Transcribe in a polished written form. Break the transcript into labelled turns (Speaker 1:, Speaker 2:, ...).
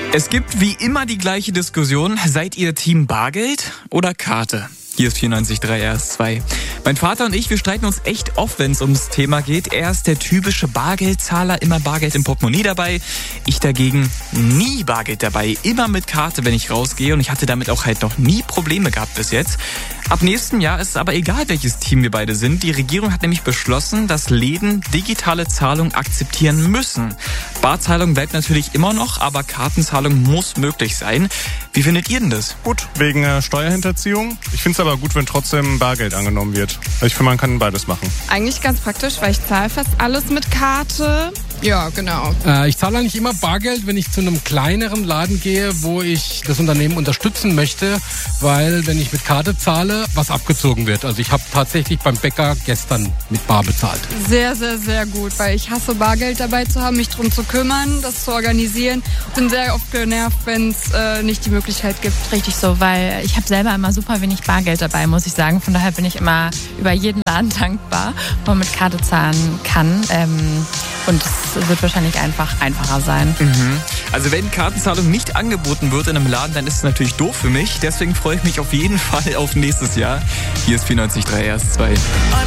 Speaker 1: Es gibt wie immer die gleiche Diskussion. Seid ihr Team Bargeld oder Karte? Hier ist 94.3 RS2. Mein Vater und ich, wir streiten uns echt oft, wenn es ums Thema geht. Er ist der typische Bargeldzahler, immer Bargeld im Portemonnaie dabei. Ich dagegen nie Bargeld dabei, immer mit Karte, wenn ich rausgehe. Und ich hatte damit auch halt noch nie Probleme gehabt bis jetzt. Ab nächstem Jahr ist es aber egal, welches Team wir beide sind. Die Regierung hat nämlich beschlossen, dass Läden digitale Zahlung akzeptieren müssen. Barzahlung bleibt natürlich immer noch, aber Kartenzahlung muss möglich sein. Wie findet ihr denn das?
Speaker 2: Gut, wegen Steuerhinterziehung. Ich finde es aber gut, wenn trotzdem Bargeld angenommen wird. Ich finde, man kann beides machen.
Speaker 3: Eigentlich ganz praktisch, weil ich zahle fast alles mit Karte. Ja, genau.
Speaker 4: Ich zahle eigentlich immer Bargeld, wenn ich zu einem kleineren Laden gehe, wo ich das Unternehmen unterstützen möchte, weil wenn ich mit Karte zahle, was abgezogen wird. Also ich habe tatsächlich beim Bäcker gestern mit Bar bezahlt.
Speaker 3: Sehr, sehr, sehr gut, weil ich hasse Bargeld dabei zu haben, mich drum zu kümmern, das zu organisieren. Bin sehr oft genervt, wenn es nicht die Möglichkeit gibt.
Speaker 5: Richtig so, weil ich habe selber immer super wenig Bargeld dabei, muss ich sagen. Von daher bin ich immer über jeden Laden dankbar, wo man mit Karte zahlen kann. Und es wird wahrscheinlich einfacher sein.
Speaker 1: Also wenn Kartenzahlung nicht angeboten wird in einem Laden, dann ist es natürlich doof für mich. Deswegen freue ich mich auf jeden Fall auf nächstes Jahr. Hier ist 94.3 RS2.